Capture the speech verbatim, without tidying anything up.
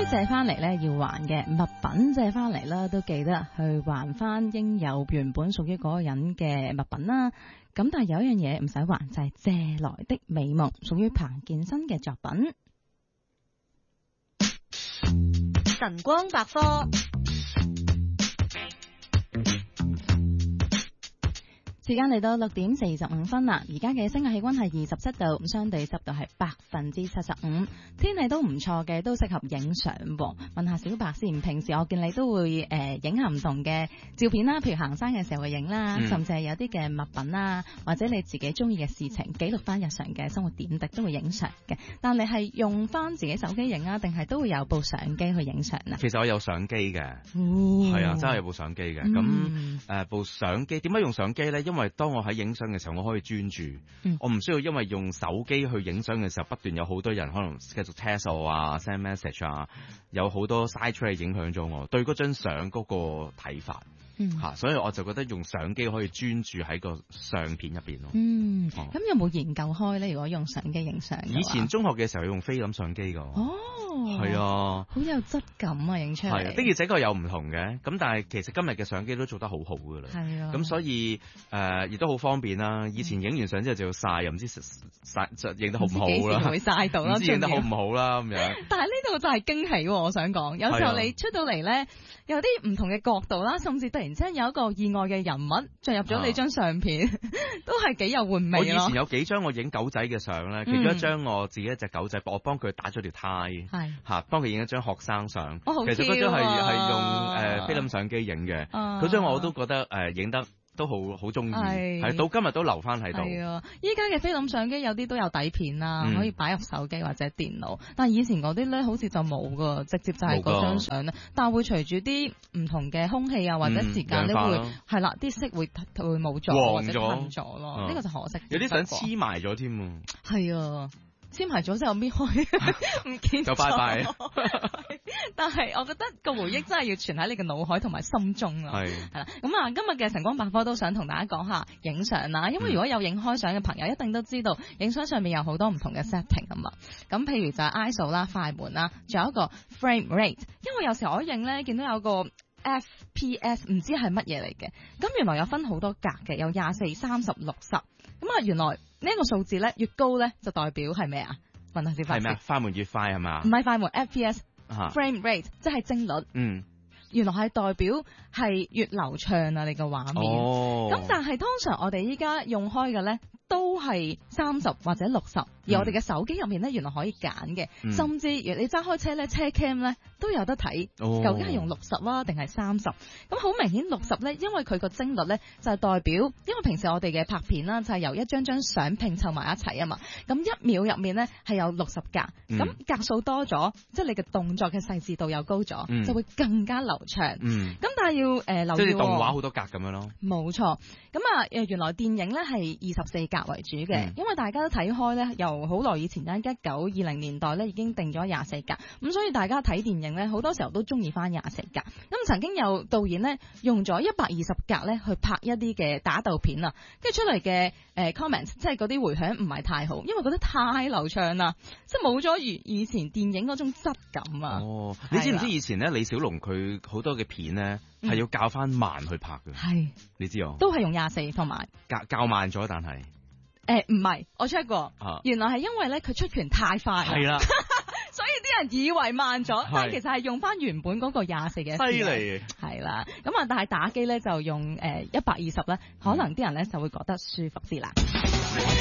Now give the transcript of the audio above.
借翻嚟咧要還嘅，物品借翻嚟啦都記得去還翻應有原本屬於嗰個人嘅物品啦。咁但係有一樣嘢唔使還，就係、是、借來的美夢，屬於彭健新嘅作品。 晨光百科。 時間嚟到六點四十五分啦，而家嘅室外氣溫係二十七度，相對濕度係百分之七十五，天氣都唔錯嘅，都適合影相。問下小白先，平時我見你都會誒影下唔同嘅照片啦，譬如行山嘅時候會影啦，嗯、甚至係有啲嘅物品啦，或者你自己中意嘅事情，記錄翻日常嘅生活點滴都會影相嘅。但你係用翻自己手機影啊，定係都會有部相機去影相啊？ 其實我有相機嘅，係、哦、啊，真係有部相機嘅。咁誒、嗯呃、部相機點解用相機咧？因為當我喺影相嘅時候，我可以專注，嗯、我唔需要因為用手機去影相嘅時候，不斷有好多人可能繼續 test 我啊 send message 啊，有好多 side track 影響咗我對嗰張相嗰個睇法。嗯，吓，所以我就覺得用相機可以專注喺個相片入邊咯。 嗯，咁、哦、有冇研究開咧？如果用相機影相， 以前中學嘅時候用菲林相機噶。 哦， 係啊， 好有質感啊，影出嚟。係的而且確有唔同嘅，咁但係其實今日嘅相機都做得好好噶啦。係啊，咁所以誒亦都好方便啦。以前影完相之後就要曬，又唔知曬就影得好唔好啦。唔會曬到啦，唔知影得好唔好啦咁樣。但係呢度就係驚喜，我想講，有時候你出到嚟咧，有啲唔同嘅角度啦，甚至突然。然之間有一個意外嘅人物進入咗你張相片，啊、都係幾有玩味咯。我以前有幾張我影狗仔嘅相咧，嗯、其中一張我自己一隻狗仔，我幫佢打咗條呔，係嚇幫佢影一張學生相。哦、其實嗰張係係用誒、呃、菲林相機影嘅，嗰、啊、張我都覺得誒影、呃、得。都好好中意，係到今日都留翻喺度。係啊，依家嘅菲林相機有啲都有底片啦，嗯、可以擺入手機或者電腦。但係以前嗰啲咧，好似就冇噶，直接就係嗰張相咧。但係會隨住啲唔同嘅空氣啊或者時間咧、嗯、會係啦，啲色會會冇咗或者褪咗咯。呢、嗯、個就可惜。有啲相黐埋咗添啊。係啊。簽埋咗之後搣開，唔見就拜拜。但係我覺得個回憶真係要存喺你嘅腦海同埋心中啊。係係啦，咁啊，今日嘅晨光百科都想同大家講下影相啦。因為如果有影開相嘅朋友，一定都知道影相上面有好多唔同嘅 setting 啊嘛。咁譬如就係 I S O 啦、快門啦，仲有一個 frame rate。因為有時我影咧見到有個 F P S 唔知係乜嘢嚟嘅，咁原來有分好多格嘅，有廿四、三十、六十。咁啊，原來呢一個數字咧越高咧就代表係咩啊？問下小法師。係咩？快門越快係嘛？唔係快門 F P S、uh-huh. frame rate 即係幀率。嗯。原來係代表係越流暢啊！你個畫面。哦。咁但係通常我哋依家用開嘅咧都係三十或者六十，而我哋嘅手機入面咧原來可以揀嘅，嗯、甚至如你揸開車咧車 cam 咧都有得睇，哦、究竟係用六十啦定係三十？咁好明顯六十咧，因為佢個幀率咧就係代表，因為平時我哋嘅拍片啦就係由一張張相拼湊埋一齊啊嘛，咁一秒入面咧係有六十格，咁、嗯、格數多咗，即係你嘅動作嘅細緻度又高咗，嗯、就會更加流暢。咁、嗯、但係要誒、呃、留意，即係動畫好多格咁樣咯。冇錯，咁啊誒原來電影咧係二十四格為主嘅，嗯、因為大家都睇開咧，由好耐以前咧，一九二零年代咧已經定咗廿四格，咁所以大家睇電影咧，好多時候都中意翻廿四格。咁曾經有導演咧用咗一百二十格咧去拍一啲嘅打鬥片啊，跟住出嚟嘅誒 comment，即係嗰啲回響唔係太好，因為覺得太流暢啦，即係冇咗如以前電影嗰種質感啊。哦，你知唔知以前咧李小龍佢好多嘅片咧係要較翻慢去拍嘅？係，你知啊？都係用廿四同埋較較慢咗，但係。誒，唔係，我 check 過，啊、原來係因為咧佢出拳太快，係啦，所以啲人以為慢咗，但係其實係用翻原本嗰個廿四嘅，犀利，係啦，咁啊，但係打機咧就用誒一百二十咧，可能啲人咧就會覺得舒服啲啦。